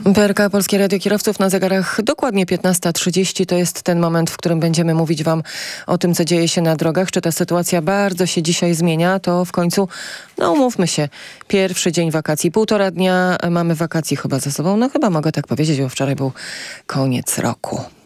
PRK Polskie Radio Kierowców na zegarach dokładnie 15:30. To jest ten moment, w którym będziemy mówić wam o tym, co dzieje się na drogach. Czy ta sytuacja bardzo się dzisiaj zmienia? To w końcu, umówmy się, pierwszy dzień wakacji. 1,5 dnia mamy wakacji chyba za sobą. Chyba mogę tak powiedzieć, bo wczoraj był koniec roku.